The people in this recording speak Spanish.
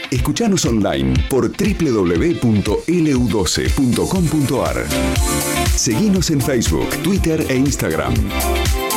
Escuchanos online por www.lu12.com.ar. Seguinos en Facebook, Twitter e Instagram.